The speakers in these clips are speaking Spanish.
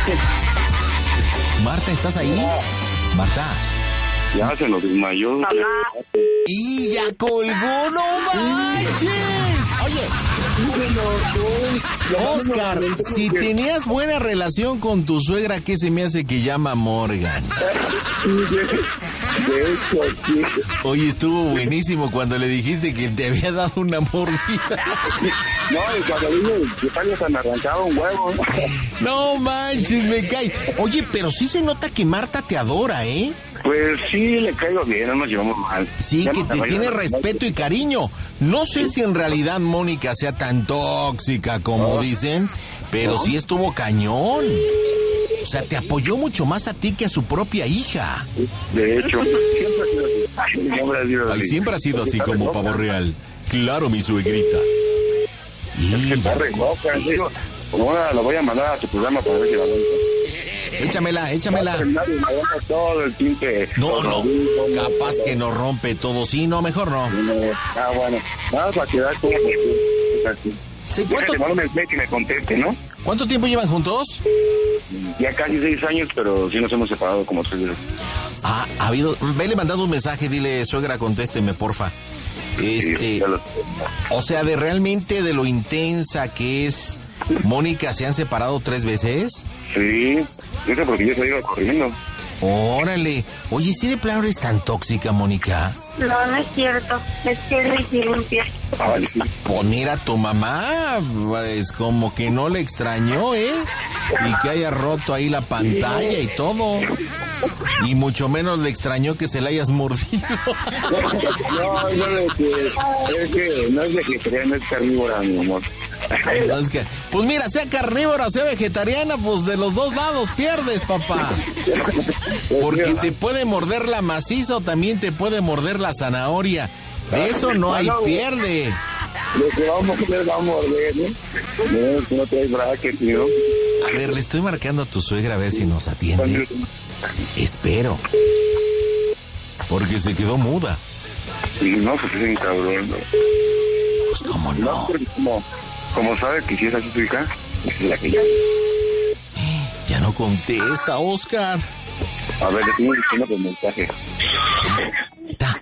Marta, ¿estás ahí? Marta. Ya se nos desmayó. Y ya colgó, no manches. Oye, Oscar, si tenías buena relación con tu suegra, ¿qué se me hace que llama Morgan? De hecho, sí. Oye, estuvo buenísimo cuando le dijiste que te había dado una mordida. No, y cuando dije que se me arrancaba un huevo. No manches, me cae. Oye, pero sí se nota que Marta te adora, ¿eh? Pues sí, le caigo bien, no nos llevamos mal. Sí, que te tiene respeto y cariño. No sé si en realidad Mónica sea tan tóxica como dicen, pero sí estuvo cañón. O sea, te apoyó mucho más a ti que a su propia hija. De hecho, siempre ha sido así como pavo real. Claro, mi suegrita. Es que está re loca, digo. Ahora lo voy a mandar a tu programa para ver si la ven. Échamela. Todo el tinte. No, capaz que nos rompe todo. Sí, no, mejor no. Bueno. Vamos a quedar como Sí, que me conteste, ¿no? ¿Cuánto tiempo llevan juntos? Ya casi 6 años, pero sí nos hemos separado como 3 veces. Ha habido... Vele mandando un mensaje, dile, suegra, contésteme, porfa. O sea, de realmente de lo intensa que es Mónica, ¿se han separado 3 veces? Sí, eso porque yo se iba corriendo. Órale. Oye, ¿sí de plano eres tan tóxica, Mónica? No es cierto. Es que le hicieron pie. Poner a tu mamá, pues como que no le extrañó, ¿eh? Y que haya roto ahí la pantalla y todo. Y mucho menos le extrañó que se la hayas mordido. No, es que no es vegetariana, no es carnívora, mi amor. Pues mira, sea carnívora, sea vegetariana, pues de los dos lados pierdes, papá. Porque te puede morder la maciza o también te puede morder la zanahoria. De eso no hay pierde. Lo que vamos a hacer, vamos a morder, ¿no? No traes bracket, ¿no? A ver, le estoy marcando a tu suegra a ver si nos atiende. Espero. Porque se quedó muda. No, pues es un cabrón, ¿no? Pues cómo no. Como sabe que si es así tu hija, es la que ya. Ya no contesta, Oscar. A ver, le estoy diciendo por mensaje. Está.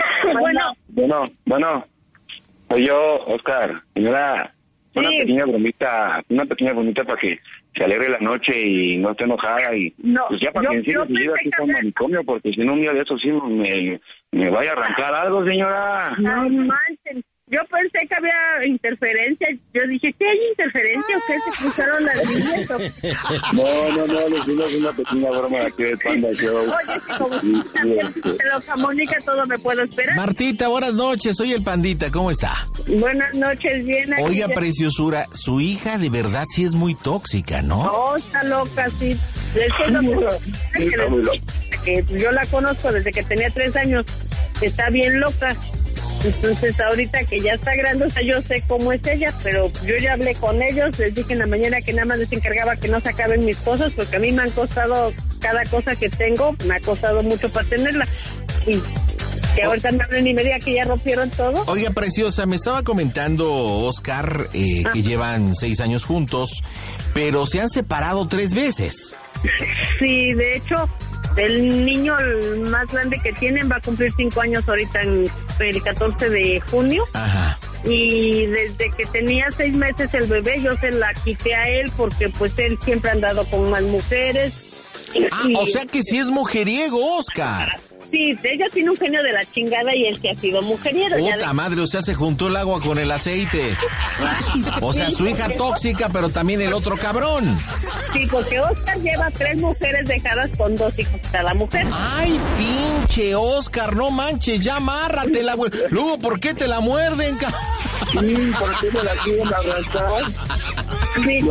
Bueno. Soy yo, Oscar. Señora, una pequeña bromita para que se alegre la noche y no esté enojada y no, pues ya para que encima su vida así con manicomio, porque si no un día de eso sí me vaya a arrancar algo, señora. No manchen. Yo pensé que había interferencia. Yo dije, ¿qué hay interferencia o qué se cruzaron las líneas? No, le hicimos una pequeña broma aquí de Panda Show. Oye, como pero Mónica, todo me puedo esperar. Martita, buenas noches, soy el Pandita, ¿cómo está? Buenas noches, bien. Oiga, preciosura, su hija de verdad sí es muy tóxica, ¿no? No, está loca, sí. Que yo la conozco desde que tenía 3 años. Está bien loca. Entonces ahorita que ya está grande, o sea, yo sé cómo es ella, pero yo ya hablé con ellos, les dije en la mañana que nada más les encargaba que no se acaben mis cosas, porque a mí me han costado, cada cosa que tengo, me ha costado mucho para tenerla. Y que ahorita me hablen y me digan que ya rompieron todo. Oiga, preciosa, me estaba comentando Oscar que llevan 6 años juntos, pero se han separado 3 veces. Sí, de hecho... El niño el más grande que tienen va a cumplir 5 años ahorita en el 14 de junio. Ajá. Y desde que tenía 6 meses el bebé, yo se la quité a él porque pues él siempre ha andado con más mujeres. O sea que sí es mujeriego, Oscar. Sí, ella tiene un genio de la chingada y él sí ha sido mujeriego. Puta madre, o sea, se juntó el agua con el aceite. O sea, su hija tóxica, pero también el otro cabrón. Sí, porque Oscar lleva 3 mujeres dejadas con 2 hijos cada mujer. Ay, pinche Oscar, no manches, ya amárratela, güey. Luego, ¿por qué te la muerden, cabrón? Sí, ¿por qué me la quieren arrastrar? Sí,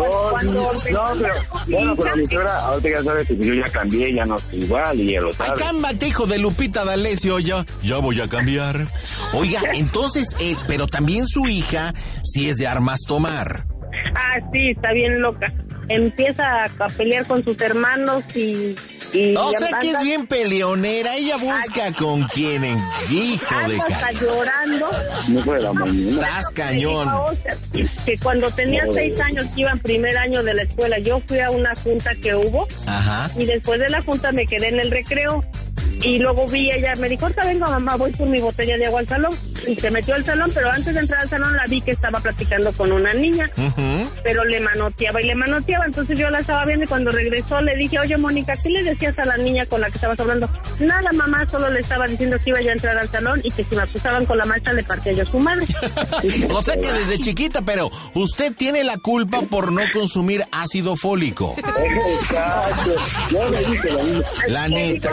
pero mi suegra, ahorita ya sabes que yo ya cambié, ya no estoy igual y ya lo sabe. Ay, cálmate, hijo de Lupita D'Alessio, ya voy a cambiar. Oiga, entonces, pero también su hija sí es de armas tomar. Ah, sí, está bien loca. Empieza a pelear con sus hermanos y o sea que es bien peleonera. Ella busca con quién, hijo de está llorando. No fue la mañana. Estás cañón. que cuando tenía 6 años, que iba en primer año de la escuela, yo fui a una junta que hubo. Ajá. Y después de la junta me quedé en el recreo. Y luego vi ella, me dijo, ahorita vengo mamá, voy por mi botella de agua al salón. Y se metió al salón, pero antes de entrar al salón la vi que estaba platicando con una niña. Pero le manoteaba, entonces yo la estaba viendo y cuando regresó le dije, oye Mónica, ¿qué le decías a la niña con la que estabas hablando? Nada, mamá, solo le estaba diciendo que iba ya a entrar al salón y que si me acusaban con la maestra le partía yo a su madre. O sea que desde chiquita, pero usted tiene la culpa por no consumir ácido fólico. Exacto. Yo le dije la neta.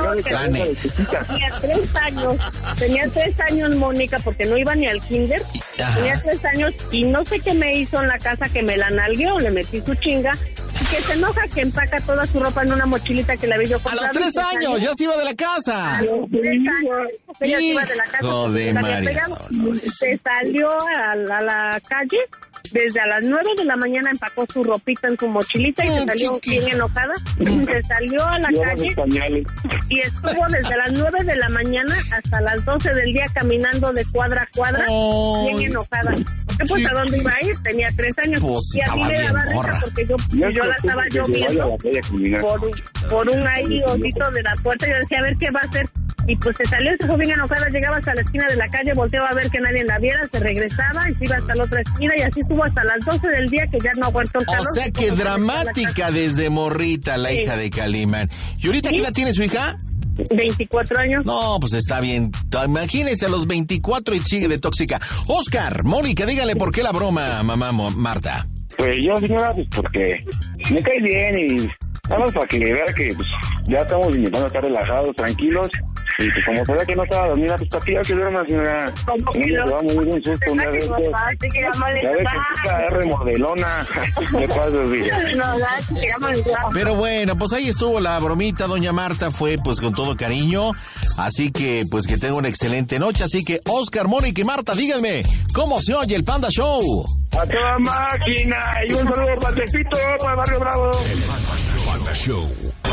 Tenía 3 años Mónica, porque no iba ni al kinder. Ajá. Tenía 3 años y no sé qué me hizo en la casa, que me la nalgueó, le metí su chinga, y que se enoja que empaca toda su ropa en una mochilita que le había yo comprado. A los 3 años, ya se iba de la casa. A los 3 años, ella se iba de la casa. Hijo de María. Se salió a la calle. Desde a las 9 de la mañana empacó su ropita en su mochilita y se salió bien enojada. Se salió a la calle y estuvo desde las 9 de la mañana hasta las 12 del día caminando de cuadra a cuadra, bien enojada. Pues sí. ¿A dónde iba a ir? Tenía 3 años. Pues, y a mí me daba risa porque yo la estaba yo viendo por un ahí osito de la puerta. Yo decía, a ver qué va a hacer. Y pues se salió, se fue bien enojada, llegaba hasta la esquina de la calle, volteaba a ver que nadie la viera, se regresaba y se iba hasta la otra esquina y así estuvo hasta las 12 del día que ya no aguantó el calor. O sea que dramática desde morrita la hija de Calimán. ¿Y ahorita qué edad tiene su hija? 24 años. No, pues está bien. Imagínese a los 24 y sigue de tóxica. Oscar, Mónica, dígale por qué la broma, mamá Marta. Pues yo, señora, pues porque me cae bien y nada más para que vea que pues, ya estamos intentando estar relajados, tranquilos. Y pues como todavía que no estaba dormida, pues para que ya se duerma, señora. ¿Cómo que no? Se va a morir un susto una vez. Ya ve que está remodelona. ¿Qué pasa, Pero bueno, pues ahí estuvo la bromita, doña Marta, fue pues con todo cariño. Así que pues que tenga una excelente noche. Así que Oscar, Mónica y Marta, díganme, ¿cómo se oye el Panda Show? A toda máquina. Y un saludo para Tepito, para Barrio Bravo. El Panda Show.